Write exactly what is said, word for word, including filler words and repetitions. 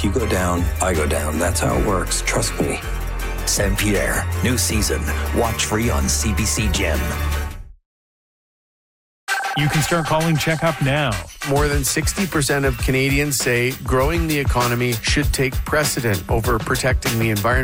you go down, I go down. That's how it works. Trust me. Saint Pierre, new season. Watch free on C B C Gem. You can start calling Checkup now. More than sixty percent of Canadians say growing the economy should take precedent over protecting the environment.